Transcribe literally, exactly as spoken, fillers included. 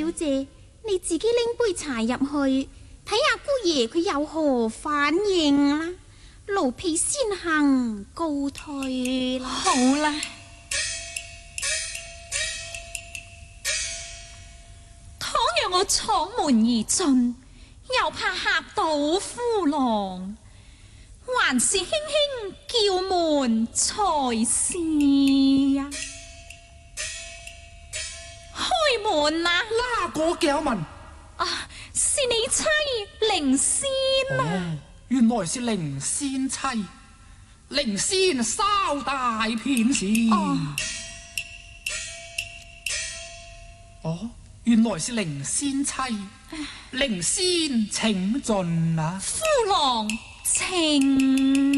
小姐，你自己拎杯茶入去，睇下姑爺佢有何反應啦。奴婢先行告退啦。 好啦，倘若我闖門而進，又怕嚇到夫郎，還是輕輕叫門才是呀。開門啊！ 哪個叫門？ 啊，是你妻靈仙啊！ 哦，原來是靈仙妻，靈仙稍大片時。 哦， 哦，原來是靈仙妻，靈仙請進啊！ 夫郎請。